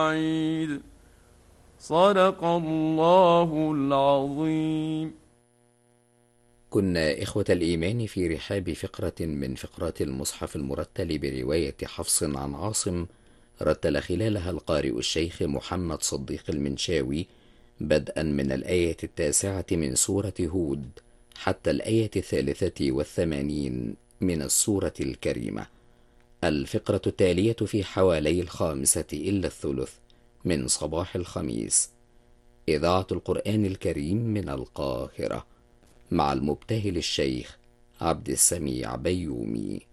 عيد. صدق الله العظيم. كنا إخوة الإيمان في رحاب فقرة من فقرات المصحف المرتل برواية حفص عن عاصم، رتل خلالها القارئ الشيخ محمد صديق المنشاوي بدءا من الآية 9 من سورة هود حتى الآية 83 من السورة الكريمة. الفقرة التالية في حوالي 1:05 من صباح الخميس. إذاعة القرآن الكريم من القاهرة، مع المبتهل الشيخ عبد السميع بيومي.